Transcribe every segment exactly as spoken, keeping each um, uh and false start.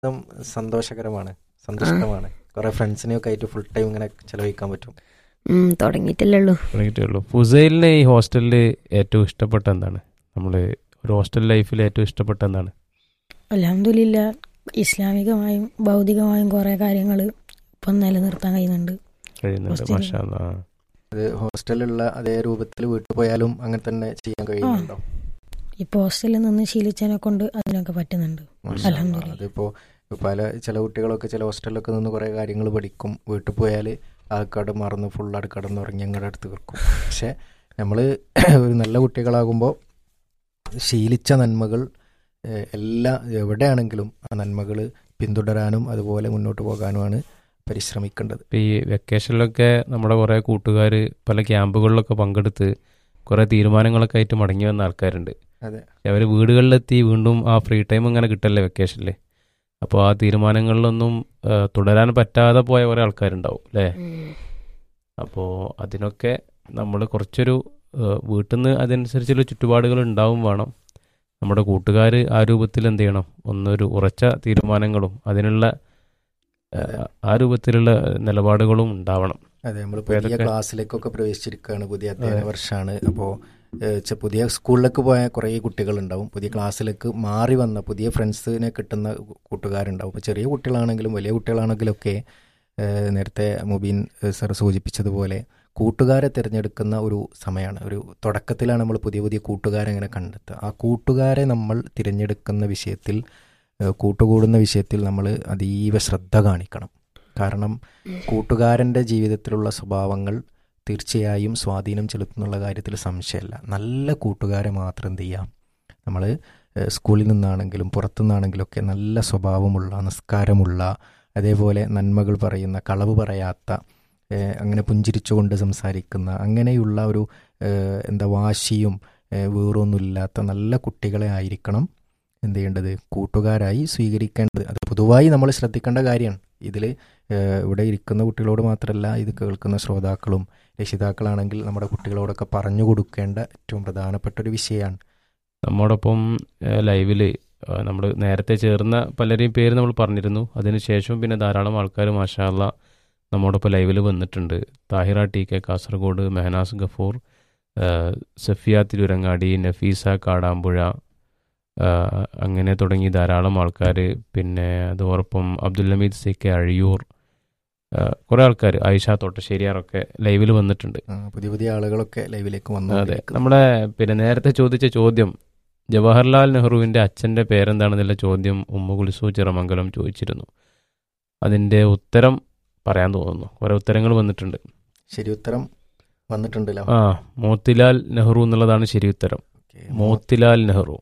ഉം സന്തോഷകരമാണ്, ആ സന്തുഷ്ടമാണ്. കുറെ ഫ്രണ്ട്സിനെയൊക്കെ ആയിട്ട് ഫുൾ ടൈം ഇങ്ങനെ ചെലവഴിക്കാൻ പറ്റും. ഉം, തുടങ്ങിയിട്ടല്ലേ ഉള്ളൂ. തുടങ്ങിയിട്ടേ ഉള്ളൂ. ഫുസൈലിന് ഈ ഹോസ്റ്റലിൽ ഏറ്റവും ഇഷ്ടപ്പെട്ട എന്താണ്? നമ്മൾ ഒരു ഹോസ്റ്റൽ ലൈഫിൽ ഏറ്റവും ഇഷ്ടപ്പെട്ട എന്താണ്? അൽഹംദുലില്ലാ ഇസ്ലാമികമായും ഭൗതികമായും കുറേ കാര്യങ്ങൾ ഇപ്പം നിലനിർത്താൻ കഴിയുന്നുണ്ട് കഴിയുന്നുണ്ട്. ഹോസ്റ്റലിൽ. മാഷാ അല്ലാ. അത് ഹോസ്റ്റലിലുള്ള അതേ രൂപത്തിൽ വീട്ടിൽ പോയാലും അങ്ങനെ തന്നെ ചെയ്യാൻ കഴിയുന്നുണ്ടോ? ഇപ്പോൾ ഹോസ്റ്റലിൽ നിന്ന് ശീലിച്ചതിനെ കൊണ്ട് അതിനൊക്കെ പറ്റുന്നുണ്ട്. മാഷാ അല്ലാ. അൽഹംദുലില്ലാ. അതിപ്പോ പല ചില കുട്ടികളൊക്കെ ചില ഹോസ്റ്റലിലൊക്കെ നിന്ന് കുറേ കാര്യങ്ങൾ പഠിക്കും. വീട്ടിൽ പോയാൽ ആൾക്കാട് മറന്ന് ഫുള്ളാട് കടന്നുറങ്ങി അങ്ങടെ അടുത്ത് കിടക്കും. പക്ഷെ നമ്മൾ ഒരു നല്ല കുട്ടികളാകുമ്പോൾ ശീലിച്ച നന്മകൾ ഏഹ്, എല്ലാ എവിടെയാണെങ്കിലും ആ നന്മകൾ പിന്തുടരാനും അതുപോലെ മുന്നോട്ട് പോകാനുമാണ് പരിശ്രമിക്കേണ്ടത്. ഇപ്പം ഈ വെക്കേഷനിലൊക്കെ നമ്മുടെ കുറേ കൂട്ടുകാർ പല ക്യാമ്പുകളിലൊക്കെ പങ്കെടുത്ത് കുറേ തീരുമാനങ്ങളൊക്കെ ആയിട്ട് മടങ്ങി വന്ന ആൾക്കാരുണ്ട്. അതെ. അവർ വീടുകളിലെത്തി വീണ്ടും ആ ഫ്രീ ടൈം ഇങ്ങനെ കിട്ടല്ലേ വെക്കേഷനിൽ. അപ്പോൾ ആ തീരുമാനങ്ങളിലൊന്നും ആ, തുടരാൻ പറ്റാതെ പോയ കുറേ ആൾക്കാരുണ്ടാവും അല്ലേ? ഉം. അപ്പോൾ അതിനൊക്കെ നമ്മൾ കുറച്ചൊരു ആ, വീട്ടിൽ നിന്ന് അതനുസരിച്ചുള്ള ചുറ്റുപാടുകൾ ഉണ്ടാവും വേണം. നമ്മുടെ കൂട്ടുകാർ ആ രൂപത്തിൽ എന്ത് ചെയ്യണം, ഒന്നൊരു ഉറച്ച തീരുമാനങ്ങളും അതിനുള്ള ആ, ആ രൂപത്തിലുള്ള നിലപാടുകളും ഉണ്ടാവണം. അതെ, നമ്മൾ അപ്പോൾ പുതിയ ഏതൊക്കെ ക്ലാസ്സിലേക്കൊക്കെ പ്രവേശിച്ചിരിക്കുകയാണ്. പുതിയ അധ്യയന അതെ. വർഷമാണ്. അപ്പോൾ പുതിയ സ്കൂളിലേക്ക് പോയ കുറേ കുട്ടികളുണ്ടാവും. പുതിയ ക്ലാസ്സിലേക്ക് മാറി വന്ന പുതിയ ഫ്രണ്ട്സിനെ കിട്ടുന്ന കു- കൂട്ടുകാരുണ്ടാവും. ഇപ്പോൾ ചെറിയ കുട്ടികളാണെങ്കിലും വലിയ കുട്ടികളാണെങ്കിലും ഒക്കെ ഏഹ്, നേരത്തെ മുബീൻ ഏഹ്, സർ സൂചിപ്പിച്ചതുപോലെ കൂട്ടുകാരെ തിരഞ്ഞെടുക്കുന്ന ഒരു സമയമാണ്. ഒരു തുടക്കത്തിലാണ് നമ്മൾ പുതിയ പുതിയ കൂട്ടുകാരെ ഇങ്ങനെ കണ്ടെത്തുക. ആ കൂട്ടുകാരെ നമ്മൾ തിരഞ്ഞെടുക്കുന്ന വിഷയത്തിൽ ഏഹ്, കൂട്ടുകൂടുന്ന വിഷയത്തിൽ നമ്മൾ അതീവ ശ്രദ്ധ കാണിക്കണം. കാരണം കൂട്ടുകാരൻ്റെ ജീവിതത്തിലുള്ള സ്വഭാവങ്ങൾ തീർച്ചയായും സ്വാധീനം ചെലുത്തുന്നുള്ള കാര്യത്തിൽ സംശയമില്ല. നല്ല കൂട്ടുകാരെ മാത്രം എന്ത് ചെയ്യാം, നമ്മൾ സ്കൂളിൽ നിന്നാണെങ്കിലും പുറത്തുനിന്നാണെങ്കിലും ഒക്കെ നല്ല സ്വഭാവമുള്ള, നിസ്കാരമുള്ള, അതേപോലെ നന്മകൾ പറയുന്ന, കളവ് പറയാത്ത, ഏഹ്, അങ്ങനെ പുഞ്ചിരിച്ചുകൊണ്ട് സംസാരിക്കുന്ന, അങ്ങനെയുള്ള ഒരു ഏഹ്, എന്താ വാശിയും ഏഹ്, വീറൊന്നുമില്ലാത്ത നല്ല കുട്ടികളെ ആയിരിക്കണം എന്ത് ചെയ്യേണ്ടത്, കൂട്ടുകാരായി സ്വീകരിക്കേണ്ടത്. അത് പൊതുവായി നമ്മൾ ശ്രദ്ധിക്കേണ്ട കാര്യമാണ്. ഇതിൽ ഇവിടെ ഇരിക്കുന്ന കുട്ടികളോട് മാത്രമല്ല, ഇത് കേൾക്കുന്ന ശ്രോതാക്കളും രക്ഷിതാക്കളാണെങ്കിൽ നമ്മുടെ കുട്ടികളോടൊക്കെ പറഞ്ഞു കൊടുക്കേണ്ട ഏറ്റവും പ്രധാനപ്പെട്ട ഒരു വിഷയമാണ്. നമ്മോടൊപ്പം ലൈവിൽ നമ്മൾ നേരത്തെ ചേർന്ന പലരെയും പേര് നമ്മൾ പറഞ്ഞിരുന്നു. അതിനുശേഷം പിന്നെ ധാരാളം ആൾക്കാർ മാഷാ അല്ലാ നമ്മോടൊപ്പം ലൈവിൽ വന്നിട്ടുണ്ട്. താഹിറ ടി കെ കാസർഗോഡ്, മെഹനാസ് ഗഫൂർ, ആ, സഫിയ തിരുരങ്ങാടി, നഫീസ കാടാമ്പുഴ, ആ, അങ്ങനെ തുടങ്ങി ധാരാളം ആൾക്കാർ. പിന്നെ അതോടൊപ്പം അബ്ദുൽ ഹമീദ് സി കെ അഴിയൂർ, ആ, കുറേ ആൾക്കാർ, ആയിഷ തോട്ടശ്ശേരിയാറൊക്കെ ലൈവിൽ വന്നിട്ടുണ്ട്. ആ, പുതിയ പുതിയ ആളുകളൊക്കെ ലൈവിലേക്ക് അതെ, വന്നു. നമ്മുടെ പിന്നെ നേരത്തെ ചോദിച്ച ചോദ്യം, ജവഹർലാൽ നെഹ്റുവിൻ്റെ അച്ഛൻ്റെ പേരെന്താണെന്നുള്ള ചോദ്യം ഉമ്മ കുൽസു ചിറമംഗലം ചോദിച്ചിരുന്നു. അതിൻ്റെ ഉത്തരം പറയാൻ തോന്നുന്നു. കുറേ ഉത്തരങ്ങൾ വന്നിട്ടുണ്ട്. ശരി ഉത്തരം വന്നിട്ടുണ്ടല്ലോ. ആ, മോത്തിലാൽ നെഹ്റു എന്നുള്ളതാണ് ശരി ഉത്തരം. ഓക്കേ. മോത്തിലാൽ നെഹ്റു.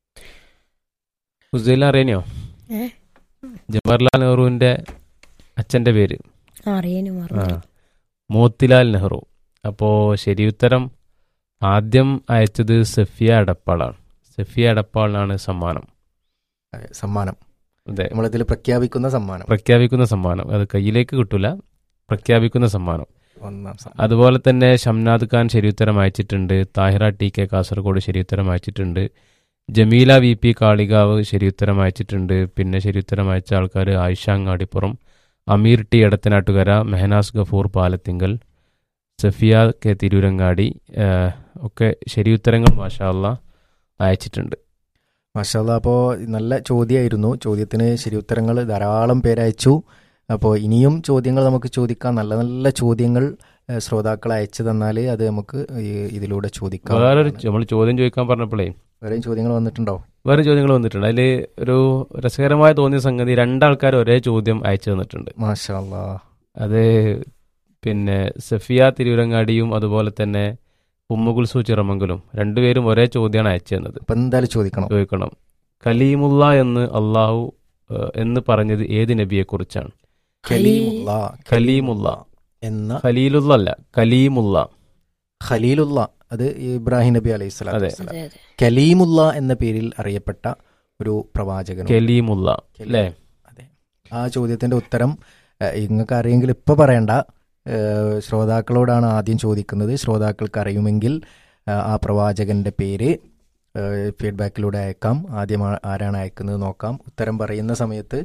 ഹുസൈൽ അറിയണോ ഏ ജവഹർലാൽ നെഹ്റുവിൻ്റെ അച്ഛൻ്റെ പേര്? അറിയാനും ആ, മറന്നു. മോത്തിലാൽ നെഹ്റു. അപ്പോൾ ശരി ഉത്തരം ആദ്യം അയച്ചത് സഫിയ എടപ്പാളാണ്. സഫിയ എടപ്പാളിനാണ് സമ്മാനം. അതെ, സമ്മാനം അതെ, നമ്മളിതിൽ പ്രഖ്യാപിക്കുന്ന സമ്മാനം പ്രഖ്യാപിക്കുന്ന സമ്മാനം. അത് കയ്യിലേക്ക് കിട്ടൂല, പ്രഖ്യാപിക്കുന്ന സമ്മാനം. ഒന്നാം സമ്മാനം. അതുപോലെ തന്നെ ഷംനാദ് ഖാൻ ശരിയുത്തരം അയച്ചിട്ടുണ്ട്. താഹിറ ടി കെ കാസർഗോഡ് ശരിയുത്തരം അയച്ചിട്ടുണ്ട്. ജമീല വി പി കാളികാവ് ശരിയുത്തരം അയച്ചിട്ടുണ്ട്. പിന്നെ ശരിയുത്തരം അയച്ച ആൾക്കാർ ആയിഷ അങ്ങാടിപ്പുറം, അമീർ ടി എടത്തനാട്ടുകര, മെഹനാസ് ഗഫൂർ പാലത്തിങ്കൽ, സഫിയ കെ തിരൂരങ്ങാടി, ഏഹ്, ഒക്കെ ശരിയുത്തരങ്ങൾ മാഷാ അല്ലാ അയച്ചിട്ടുണ്ട്. മാഷാ അല്ലാ. അപ്പോൾ നല്ല ചോദ്യമായിരുന്നു. ചോദ്യത്തിന് ശരി ഉത്തരങ്ങൾ ധാരാളം പേരയച്ചു. അപ്പോൾ ഇനിയും ചോദ്യങ്ങൾ നമുക്ക് ചോദിക്കാം. നല്ല നല്ല ചോദ്യങ്ങൾ ഏഹ്, ശ്രോതാക്കൾ അയച്ചു തന്നാൽ അത് നമുക്ക് ഈ- ഇതിലൂടെ ചോദിക്കാം. വേറൊരു നമ്മൾ ചോദ്യം ചോദിക്കാൻ പറഞ്ഞപ്പോഴേ വേറെയും ചോദ്യങ്ങൾ വന്നിട്ടുണ്ടോ? വേറെ ചോദ്യങ്ങൾ വന്നിട്ടുണ്ട്. അതിൽ ഒരു രസകരമായ തോന്നിയ സംഗതി, രണ്ടാൾക്കാർ ഒരേ ചോദ്യം അയച്ചു തന്നിട്ടുണ്ട്. മാഷാ അല്ലാ. അത് പിന്നെ സഫിയ തിരൂരങ്ങാടിയും അതുപോലെ തന്നെ ഉമ്മുകുൽസു ചിറമംഗലും രണ്ടുപേരും ഒരേ ചോദ്യമാണ് അയച്ചു തന്നത്. അപ്പം എന്തായാലും ചോദിക്കണം. ചോദിക്കണം, കലീമുള്ള എന്ന് അള്ളാഹു ഏഹ്, എന്ന് പറഞ്ഞത് ഏത് നബിയെക്കുറിച്ചാണ്? ഖലീമുള്ള കലീമുള്ള എന്ന ഖലീലുള്ള അല്ല, കലീമുള്ള. ഖലീലുള്ള അത് ഇബ്രാഹിം നബി അലൈഹി സ്വലാത്തു അതെ. വസ്സലാം. അതെ അതെ. കലീമുള്ള എന്ന പേരിൽ അറിയപ്പെട്ട ഒരു പ്രവാചകൻ. കലീമുള്ള അല്ലേ? അതെ. ആ ചോദ്യത്തിന്റെ ഉത്തരം നിങ്ങൾക്ക് അറിയെങ്കിൽ ഇപ്പൊ പറയണ്ട. ഏഹ്, ശ്രോതാക്കളോടാണ് ആദ്യം ചോദിക്കുന്നത്. ശ്രോതാക്കൾക്ക് അറിയുമെങ്കിൽ ഏഹ്, ആ പ്രവാചകന്റെ പേര് ഫീഡ്ബാക്കിലൂടെ അയക്കാം. ആദ്യം ആ- ആരാണ് അയക്കുന്നത് നോക്കാം. ഉത്തരം പറയുന്ന സമയത്ത്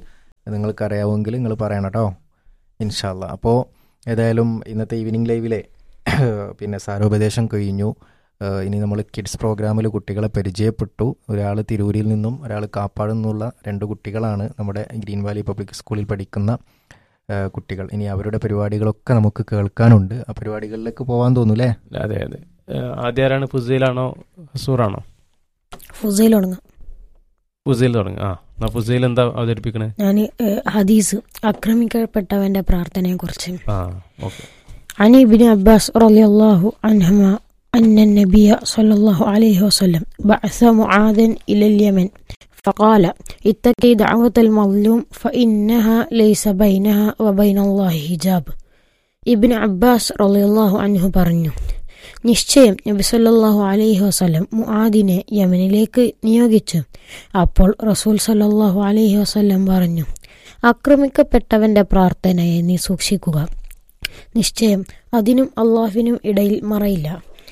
നിങ്ങൾക്കറിയാവുമെങ്കിൽ നിങ്ങൾ പറയണം കേട്ടോ, ഇൻഷാ അല്ലാ. അപ്പോൾ ഏതായാലും ഇന്നത്തെ ഈവനിങ് ലൈവിലെ പിന്നെ സാരോപദേശം കഴിഞ്ഞു. ഏഹ് ഇനി നമ്മൾ കിഡ്സ് പ്രോഗ്രാമിൽ കുട്ടികളെ പരിചയപ്പെട്ടു. ഒരാൾ തിരൂരിൽ നിന്നും ഒരാൾ കാപ്പാട് നിന്നുള്ള രണ്ട് കുട്ടികളാണ് നമ്മുടെ ഗ്രീൻ വാലി പബ്ലിക് സ്കൂളിൽ പഠിക്കുന്ന ഏഹ് കുട്ടികൾ. ഇനി അവരുടെ പരിപാടികളൊക്കെ നമുക്ക് കേൾക്കാനുണ്ട്. ആ പരിപാടികളിലേക്ക് പോകാൻ തോന്നൂലേ? അതെ അതെ. ഏഹ് ആദ്യം ആരാണ്? ഫുസൈലാണോ ഹസൂറാണോ? ഫുസൈൽ തുടങ്ങാം. ഫുസൈൽ തുടങ്ങി. ആ എന്നാ ഫുസൈൽ എന്താ അവതരിപ്പിക്കണേ? ഞാൻ ഹദീസ് ആക്രമിക്കപ്പെട്ടവന്റെ പ്രാർത്ഥനയെ കുറിച്ച്. ആ ഓക്കെ. عن ابن عباس رضي الله عنهما أن النبي صلى الله عليه وسلم بعث معاذا إلى اليمن فقال اتقي دعوة المظلوم فإنها ليس بينها وبين الله حجاب. ഇബ്ൻ അബ്ബാസ് റളിയല്ലാഹു അൻഹു പറഞ്ഞു, നിശ്ചയം നബി സല്ലല്ലാഹു അലൈഹി വസല്ലം മുആദിനെ യമനിലേക്ക് നിയോഗിച്ചു. അപ്പോൾ റസൂൽ സല്ലല്ലാഹു അലൈഹി വസല്ലം പറഞ്ഞു, ആക്രമിക്കപ്പെട്ടവന്റെ പ്രാർത്ഥനയെ നീ സൂക്ഷിക്കുക. നിശ്ചയം അതിനും അള്ളാഹുവിനും ഇടയിൽ മറയില്ല.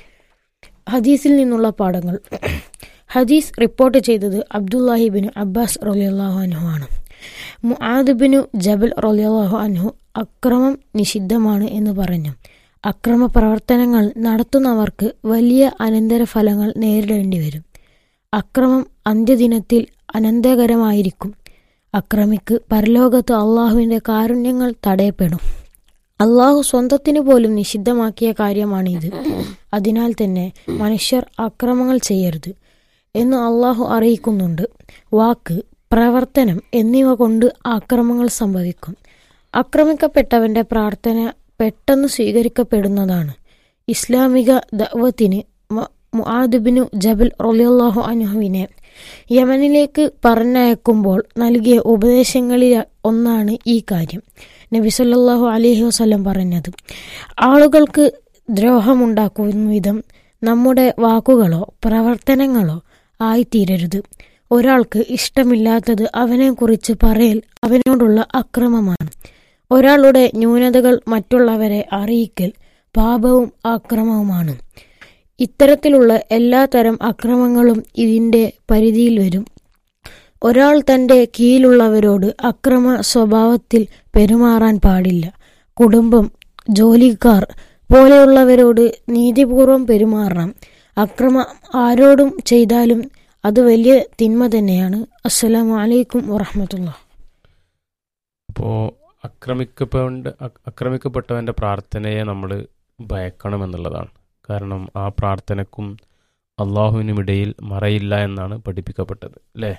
ഹദീസിൽ നിന്നുള്ള പാഠങ്ങൾ. ഹദീസ് റിപ്പോർട്ട് ചെയ്തത് അബ്ദുല്ലാഹി ബിൻ അബ്ബാസ് റളിയല്ലാഹു അൻഹു ആണ്. മുആദ് ബിൻ ജബൽ റളിയല്ലാഹു അൻഹു അക്രമം നിഷിദ്ധമാണ് എന്ന് പറഞ്ഞു. അക്രമ പ്രവർത്തനങ്ങൾ നടത്തുന്നവർക്ക് വലിയ അനന്തരഫലങ്ങൾ നേരിടേണ്ടി വരും. അക്രമം അന്ത്യദിനത്തിൽ അനന്തകരമായിരിക്കും. അക്രമിക്ക് പരലോകത്ത് അള്ളാഹുവിൻ്റെ കാരുണ്യങ്ങൾ തടയപ്പെടും. അള്ളാഹു സ്വന്തത്തിനു പോലും നിഷിദ്ധമാക്കിയ കാര്യമാണിത്. അതിനാൽ തന്നെ മനുഷ്യർ അക്രമങ്ങൾ ചെയ്യരുത് എന്ന് അള്ളാഹു അറിയിക്കുന്നുണ്ട്. വാക്ക്, പ്രവർത്തനം എന്നിവ കൊണ്ട് അക്രമങ്ങൾ സംഭവിക്കും. ആക്രമിക്കപ്പെട്ടവന്റെ പ്രാർത്ഥന പെട്ടെന്ന് സ്വീകരിക്കപ്പെടുന്നതാണ്. ഇസ്ലാമിക ദഅവത്തിന് മുആദ് ബിൻ ജബൽ റളിയല്ലാഹു അൻഹുവിനെ യമനിലേക്ക് പറഞ്ഞയക്കുമ്പോൾ നൽകിയ ഉപദേശങ്ങളിൽ ഒന്നാണ് ഈ കാര്യം. നബി സല്ലല്ലാഹു അലൈഹി വസല്ലം പറഞ്ഞത്, ആളുകൾക്ക് ദ്രോഹമുണ്ടാക്കുന്ന വിധം നമ്മുടെ വാക്കുകളോ പ്രവർത്തനങ്ങളോ ആയിത്തീരരുത്. ഒരാൾക്ക് ഇഷ്ടമില്ലാത്തത് അവനെക്കുറിച്ച് പറയൽ അവനോടുള്ള അക്രമമാണ്. ഒരാളുടെ ന്യൂനതകൾ മറ്റുള്ളവരെ അറിയിക്കൽ പാപവും അക്രമവുമാണ്. ഇത്തരത്തിലുള്ള എല്ലാ തരം അക്രമങ്ങളും ഇതിൻ്റെ പരിധിയിൽ വരും. ഒരാൾ തൻ്റെ കീഴിലുള്ളവരോട് അക്രമ സ്വഭാവത്തിൽ പെരുമാറാൻ പാടില്ല. കുടുംബം, ജോലിക്കാർ പോലെയുള്ളവരോട് നീതിപൂർവം പെരുമാറണം. അക്രമം ആരോടും ചെയ്താലും അത് വലിയ തിന്മ തന്നെയാണ്. അസ്സലാമു അലൈക്കും വറഹ്മത്തുള്ളാഹി. അപ്പോൾ ആക്രമിക്കപ്പെട്ട ആക്രമിക്കപ്പെട്ടവൻ്റെ പ്രാർത്ഥനയെ നമ്മൾ ഭയക്കണമെന്നുള്ളതാണ്. കാരണം ആ പ്രാർത്ഥനക്കും അള്ളാഹുവിനും ഇടയിൽ മറയില്ല എന്നാണ് പഠിപ്പിക്കപ്പെട്ടത്, അല്ലേ?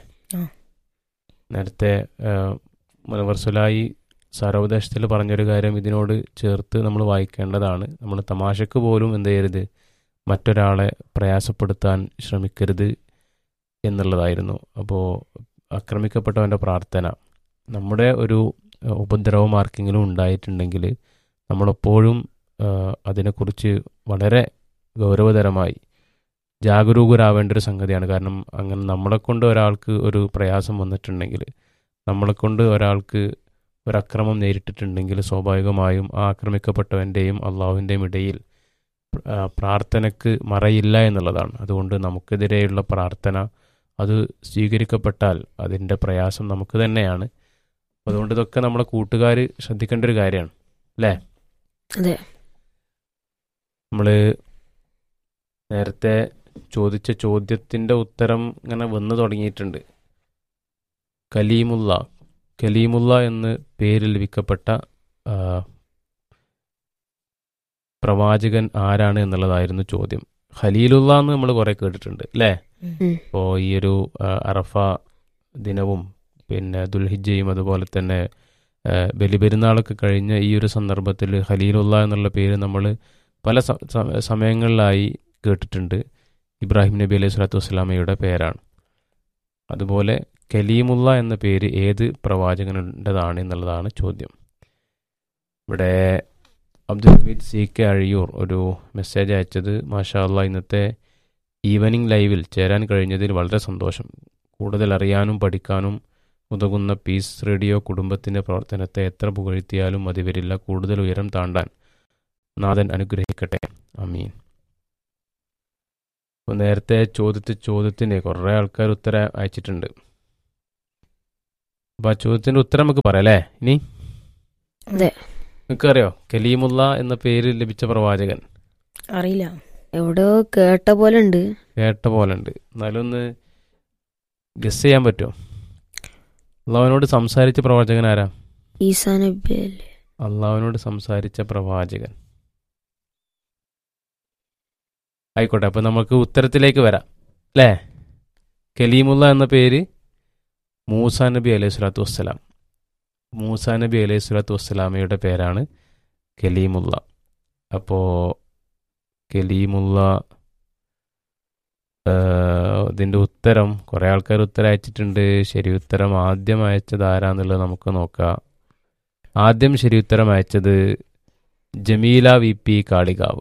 നേരത്തെ മുനവ്വർ സാരോപദേശത്തിൽ പറഞ്ഞൊരു കാര്യം ഇതിനോട് ചേർത്ത് നമ്മൾ വായിക്കേണ്ടതാണ്. നമ്മൾ തമാശക്ക് പോലും എന്ത് ചെയ്യരുത്, മറ്റൊരാളെ പ്രയാസപ്പെടുത്താൻ ശ്രമിക്കരുത് എന്നുള്ളതായിരുന്നു. അപ്പോൾ ആക്രമിക്കപ്പെട്ടവൻ്റെ പ്രാർത്ഥന നമ്മുടെ ഒരു ഉപദ്രവം ആർക്കെങ്കിലും ഉണ്ടായിട്ടുണ്ടെങ്കിൽ നമ്മളെപ്പോഴും അതിനെക്കുറിച്ച് വളരെ ഗൗരവതരമായി ജാഗരൂകരാവേണ്ട ഒരു സംഗതിയാണ്. കാരണം അങ്ങനെ നമ്മളെക്കൊണ്ട് ഒരാൾക്ക് ഒരു പ്രയാസം വന്നിട്ടുണ്ടെങ്കിൽ, നമ്മളെക്കൊണ്ട് ഒരാൾക്ക് ഒരക്രമം നേരിട്ടിട്ടുണ്ടെങ്കിൽ സ്വാഭാവികമായും ആ ആക്രമിക്കപ്പെട്ടവൻ്റെയും അള്ളാഹുവിൻ്റെയും ഇടയിൽ പ്രാർത്ഥനയ്ക്ക് മറയില്ല എന്നുള്ളതാണ്. അതുകൊണ്ട് നമുക്കെതിരെയുള്ള പ്രാർത്ഥന അത് സ്വീകരിക്കപ്പെട്ടാൽ അതിൻ്റെ പ്രയാസം നമുക്ക് തന്നെയാണ്. അതുകൊണ്ട് ഇതൊക്കെ നമ്മളെ കൂട്ടുകാർ ശ്രദ്ധിക്കേണ്ട ഒരു കാര്യമാണ്, അല്ലേ? അതെ. നമ്മൾ നേരത്തെ ചോദിച്ച ചോദ്യത്തിൻ്റെ ഉത്തരം ഇങ്ങനെ വന്നു തുടങ്ങിയിട്ടുണ്ട്. കലീമുള്ള കലീമുള്ള എന്ന് പേര് ലഭിക്കപ്പെട്ട പ്രവാചകൻ ആരാണ് എന്നുള്ളതായിരുന്നു ചോദ്യം. ഖലീലുള്ള എന്ന് നമ്മൾ കുറേ കേട്ടിട്ടുണ്ട്, അല്ലേ? അപ്പോൾ ഈ ഒരു അറഫ ദിനവും പിന്നെ ദുൽഹിജ്ജയും അതുപോലെ തന്നെ ബലിപെരുന്നാളൊക്കെ കഴിഞ്ഞ ഈ ഒരു സന്ദർഭത്തിൽ ഖലീലുള്ള എന്നുള്ള പേര് നമ്മൾ പല സമയങ്ങളിലായി കേട്ടിട്ടുണ്ട്. ഇബ്രാഹിം നബി അലൈഹി സ്വലാത്തു വസ്സലാമയുടെ പേരാണ്. അതുപോലെ കലീമുള്ള എന്ന പേര് ഏത് പ്രവാചകനുടേതാണ് എന്നുള്ളതാണ് ചോദ്യം. ഇവിടെ അബ്ദുൽ ഹമീദ് സി കെ അഴിയൂർ ഒരു മെസ്സേജ് അയച്ചത്, മാഷാ അല്ലാഹ് ഇന്നത്തെ ഈവനിങ് ലൈവിൽ ചേരാൻ കഴിഞ്ഞതിൽ വളരെ സന്തോഷം. കൂടുതൽ അറിയാനും പഠിക്കാനും ഉതകുന്ന പീസ് റേഡിയോ കുടുംബത്തിൻ്റെ പ്രവർത്തനത്തെ എത്ര പുകഴ്ത്തിയാലും മതി വരില്ല. കൂടുതൽ ഉയരം താണ്ടാൻ നാഥൻ അനുഗ്രഹിക്കട്ടെ, ആമീൻ. അപ്പോൾ നേരത്തെ ചോദിച്ച ചോദ്യത്തിന് കുറേ ആൾക്കാർ ഉത്തരം അയച്ചിട്ടുണ്ട്. അപ്പോൾ ആ ചോദ്യത്തിൻ്റെ ഉത്തരം നമുക്ക് പറയാം അല്ലേ ഇനി? അതെ. നിങ്ങൾക്കറിയോ കലീമുള്ള എന്ന പേര് ലഭിച്ച പ്രവാചകൻ? അറിയില്ല. എവിടെയോ കേട്ട പോലെ ഉണ്ട്. കേട്ട പോലെ ഉണ്ട്. എന്നാലും ഒന്ന് ഗസ് ചെയ്യാൻ പറ്റുമോ? അള്ളാഹുവിനോട് സംസാരിച്ച പ്രവാചകൻ ആരാ? ഈസാ നബി അല്ലേ? അള്ളാഹുവിനോട് സംസാരിച്ച പ്രവാചകൻ. ആയിക്കോട്ടെ, അപ്പം നമുക്ക് ഉത്തരത്തിലേക്ക് വരാം അല്ലേ. കലീമുള്ള എന്ന പേര് മൂസാ നബി അലൈഹി സ്വലാത്തു വസ്സലാം. മൂസാ നബി അലൈഹി സ്വലാത്തു വസ്സലാമയുടെ പേരാണ് കലീമുള്ള. അപ്പോൾ കലീമുള്ള ഇതിൻ്റെ ഉത്തരം കുറേ ആൾക്കാർ ഉത്തരം അയച്ചിട്ടുണ്ട്. ശരി ഉത്തരം ആദ്യം അയച്ചത് ആരാന്നുള്ളത് നമുക്ക് നോക്കാം. ആദ്യം ശരി ഉത്തരം അയച്ചത് ജമീല വി പി കാളികാവ്.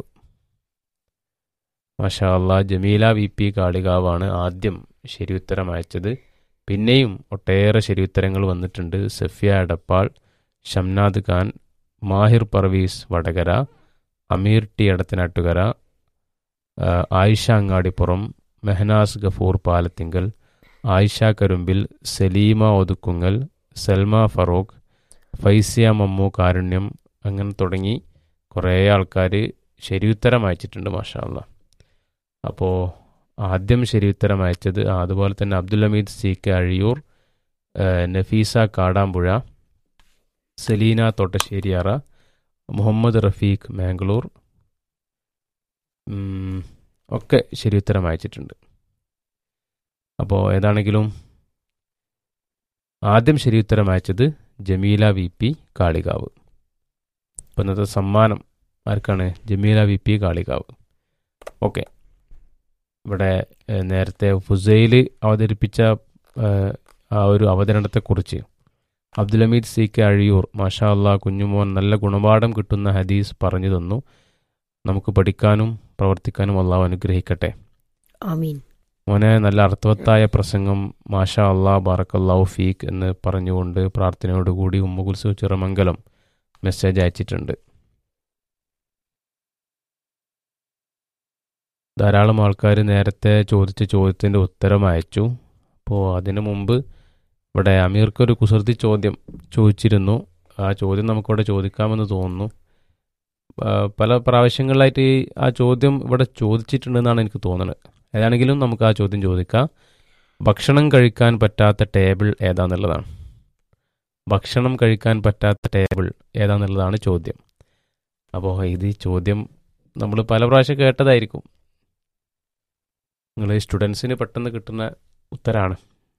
മാഷാ അല്ലാ, ജമീല വി പി കാളികാവാണ് ആദ്യം ശരി ഉത്തരം അയച്ചത്. പിന്നെയും ഒട്ടേറെ ശരി ഉത്തരങ്ങൾ വന്നിട്ടുണ്ട്. സഫിയ എടപ്പാൾ, ഷംനാദ് ഖാൻ, മാഹിർ പർവീസ് വടകര, അമീർ ടി എടത്തനാട്ടുകര, ആയിഷ അങ്ങാടിപ്പുറം, മെഹനാസ് ഗഫൂർ പാലത്തിങ്കൽ, ആയിഷ കരുമ്പിൽ, സലീമ ഒതുക്കുങ്ങൽ, സൽമ ഫറൂഖ്, ഫൈസിയ മമ്മു കാരുണ്യം, അങ്ങനെ തുടങ്ങി കുറേ ആൾക്കാർ ശരിയുത്തരം അയച്ചിട്ടുണ്ട്. മാഷാ അല്ലാ. അപ്പോൾ ആദ്യം ശരിയുത്തരം അയച്ചത് അതുപോലെ തന്നെ അബ്ദുൽ ഹമീദ് സി കെ അഴിയൂർ, നഫീസ കാടാമ്പുഴ, സലീന തോട്ടശ്ശേരിയാറ, മുഹമ്മദ് റഫീഖ് മാംഗ്ലൂർ ഒക്കെ ശരിയുത്തരം അയച്ചിട്ടുണ്ട്. അപ്പോൾ ഏതാണെങ്കിലും ആദ്യം ശരിയുത്തരം അയച്ചത് ജമീല വി പി കാളികാവ്. അപ്പോൾ ഇന്നത്തെ സമ്മാനം ആർക്കാണ്? Jameela V P Kalikavu. Okay, ഇവിടെ നേരത്തെ ഫുസൈൽ അവതരിപ്പിച്ച ആ ഒരു അവതരണത്തെക്കുറിച്ച് അബ്ദുൽ ഹമീദ് സി കെ അഴിയൂർ, മാഷാ അല്ലാ കുഞ്ഞുമോൻ നല്ല ഗുണപാഠം കിട്ടുന്ന ഹദീസ് പറഞ്ഞു തന്നു. നമുക്ക് പഠിക്കാനും പ്രവർത്തിക്കാനും അള്ളാഹു അനുഗ്രഹിക്കട്ടെ. ആമീൻ. മോനെ നല്ല അർത്ഥവത്തായ പ്രസംഗം, മാഷാ അല്ലാ ബാറക്കല്ലാഹു ഫീക്ക് എന്ന് പറഞ്ഞുകൊണ്ട് പ്രാർത്ഥനയോടുകൂടി ഉമ്മു കുൽസു ചിറമംഗലം മെസ്സേജ് അയച്ചിട്ടുണ്ട്. ധാരാളം ആൾക്കാർ നേരത്തെ ചോദിച്ച ചോദ്യത്തിൻ്റെ ഉത്തരം അയച്ചു. അപ്പോൾ അതിനു മുമ്പ് ഇവിടെ അമീർക്കൊരു കുസൃതി ചോദ്യം ചോദിച്ചിരുന്നു. ആ ചോദ്യം നമുക്കിവിടെ ചോദിക്കാമെന്ന് തോന്നുന്നു. പല പ്രാവശ്യങ്ങളിലായിട്ട് ആ ചോദ്യം ഇവിടെ ചോദിച്ചിട്ടുണ്ടെന്നാണ് എനിക്ക് തോന്നുന്നത്. ഏതാണെങ്കിലും നമുക്ക് ആ ചോദ്യം ചോദിക്കാം. ഭക്ഷണം കഴിക്കാൻ പറ്റാത്ത ടേബിൾ ഏതാന്നുള്ളതാണ്. ഭക്ഷണം കഴിക്കാൻ പറ്റാത്ത ടേബിൾ ഏതാന്നുള്ളതാണ് ചോദ്യം. അപ്പോൾ ഇത് ചോദ്യം നമ്മൾ പല പ്രാവശ്യം കേട്ടതായിരിക്കും. നിങ്ങൾ സ്റ്റുഡൻസിന് പെട്ടെന്ന് കിട്ടുന്ന ഉത്തരമാണ്.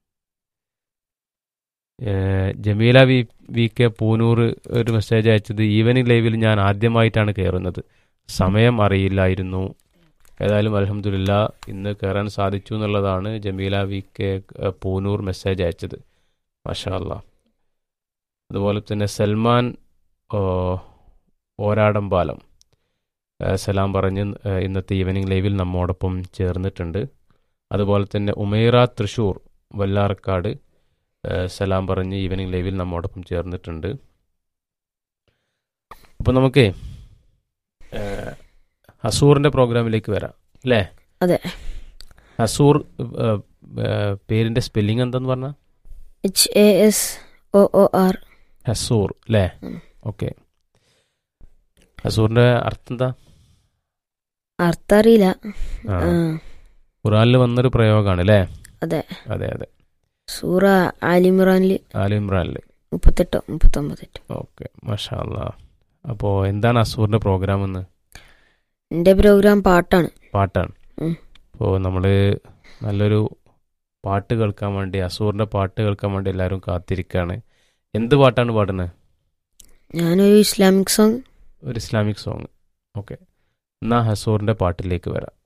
Jameela V V K Poonoor ഒരു മെസ്സേജ് അയച്ചത് ഈവനിങ് ലൈവിൽ ഞാൻ ആദ്യമായിട്ടാണ് കയറുന്നത്, സമയം അറിയില്ലായിരുന്നു. ഏതായാലും അൽഹംദുലില്ലാ ഇന്ന് കയറാൻ സാധിച്ചു എന്നുള്ളതാണ് Jameela V K Poonoor message അയച്ചത്. മാഷാ അല്ലാ. അതുപോലെ തന്നെ സൽമാൻ ഓരാടമ്പാലം സലാം പറഞ്ഞ് ഇന്നത്തെ ഈവനിങ് ലൈവിൽ നമ്മോടൊപ്പം ചേർന്നിട്ടുണ്ട്. അതുപോലെ തന്നെ ഉമൈറ തൃശൂർ വല്ലാർക്കാട് സലാം പറഞ്ഞ് ഈവനിങ് ലൈവിൽ നമ്മോടൊപ്പം ചേർന്നിട്ടുണ്ട്. അപ്പോൾ നമുക്ക് ഹസൂറിൻ്റെ പ്രോഗ്രാമിലേക്ക് വരാം അല്ലേ? അതെ. ഹസൂർ പേരിൻ്റെ സ്പെല്ലിംഗ് എന്താന്ന് പറഞ്ഞാൽ? H A S O O R. Hazur അല്ലേ? ഓക്കെ. ഹസൂറിൻ്റെ അർത്ഥം എന്താ? അർത്ഥം അറിയില്ല. ഖുറാനിൽ വന്നൊരു പ്രയോഗമാണ് അല്ലേ? അതെ അതെ അതെ. സൂറ ആലിമ്രാനില് ആലിമ്രാനിൽ മുപ്പത്തെട്ടോ മുപ്പത്തൊമ്പതെട്ടോ. ഓക്കെ, മാഷാ അല്ലാ. അപ്പോൾ എന്താണ് ഹസൂറിൻ്റെ പ്രോഗ്രാം എന്ന്? എൻ്റെ പ്രോഗ്രാം പാട്ടാണ്. പാട്ടാണ്. അപ്പോൾ നമ്മൾ നല്ലൊരു പാട്ട് കേൾക്കാൻ വേണ്ടി, ഹസൂറിൻ്റെ പാട്ട് കേൾക്കാൻ വേണ്ടി എല്ലാവരും കാത്തിരിക്കുകയാണ്. എന്ത് പാട്ടാണ് പാടുന്നത്? ഞാനൊരു ഇസ്ലാമിക് സോങ്. ഒരു ഇസ്ലാമിക് സോങ്. ഓക്കെ, എന്നാൽ ഹസൂറിൻ്റെ പാട്ടിലേക്ക് വരാം.